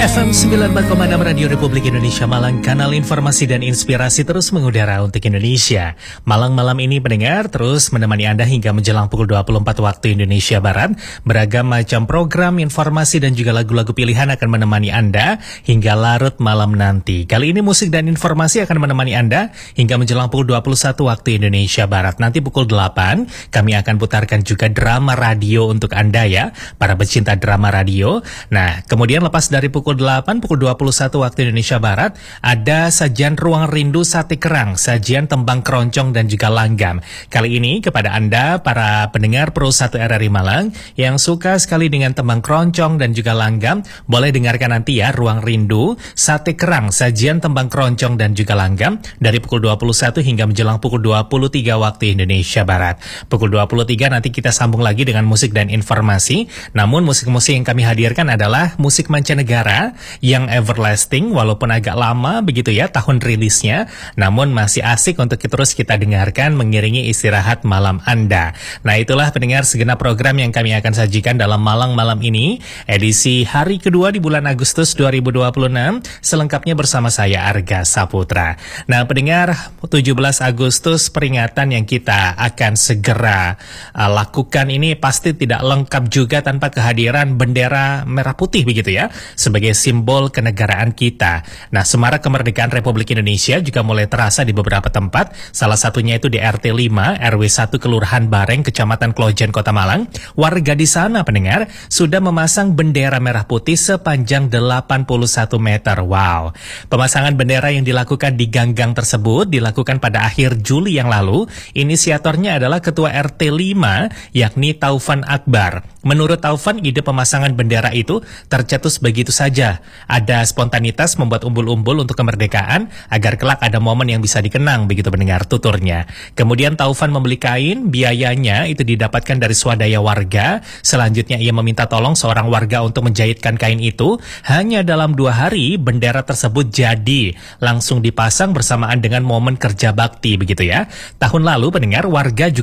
FM 94,6 Radio Republik Indonesia Malang, kanal informasi dan inspirasi terus mengudara untuk Indonesia. Malang malam ini pendengar terus menemani Anda hingga menjelang pukul 24 waktu Indonesia Barat. Beragam macam program, informasi dan juga lagu-lagu pilihan akan menemani Anda hingga larut malam nanti. Kali ini musik dan informasi akan menemani Anda hingga menjelang pukul 21 waktu Indonesia Barat. Nanti pukul 8 kami akan putarkan juga drama radio untuk Anda ya, para pecinta drama radio. Nah, kemudian lepas dari pukul 8, pukul 21 waktu Indonesia Barat, ada sajian Ruang Rindu Sate Kerang, sajian tembang keroncong dan juga langgam. Kali ini kepada Anda, para pendengar Pro 1 RRI Malang, yang suka sekali dengan tembang keroncong dan juga langgam, boleh dengarkan nanti ya, Ruang Rindu Sate Kerang, sajian tembang keroncong dan juga langgam, dari pukul 21 hingga menjelang pukul 23 waktu Indonesia Barat. Pukul 23 nanti kita sambung lagi dengan musik dan informasi, namun musik-musik yang kami hadirkan adalah musik mancanegara yang everlasting, walaupun agak lama begitu ya tahun rilisnya, namun masih asik untuk terus kita dengarkan mengiringi istirahat malam Anda. Nah, itulah pendengar segenap program yang kami akan sajikan dalam Malang malam ini, edisi hari kedua di bulan Agustus 2026, selengkapnya bersama saya Arga Saputra. Nah, pendengar, 17 Agustus peringatan yang kita akan segera lakukan ini pasti tidak lengkap juga tanpa kehadiran bendera merah putih begitu ya, sebagai simbol kenegaraan kita. Nah, semarak kemerdekaan Republik Indonesia juga mulai terasa di beberapa tempat, salah satunya itu di RT 5, RW 1 Kelurahan Bareng, Kecamatan Klojen, Kota Malang. Warga di sana, pendengar, sudah memasang bendera merah putih sepanjang 81 meter. Wow. Pemasangan bendera yang dilakukan di ganggang tersebut dilakukan pada akhir Juli yang lalu. Inisiatornya adalah Ketua RT 5, yakni Taufan Akbar. Menurut Taufan, ide pemasangan bendera itu tercetus begitu saja. Ada spontanitas membuat umbul-umbul untuk kemerdekaan agar kelak ada momen yang bisa dikenang, begitu mendengar tuturnya. Kemudian Taufan membeli kain, biayanya itu didapatkan dari swadaya warga. Selanjutnya ia meminta tolong seorang warga untuk menjahitkan kain itu. Hanya dalam 2 hari bendera tersebut jadi, langsung dipasang bersamaan dengan momen kerja bakti begitu ya. Tahun lalu pendengar, warga juga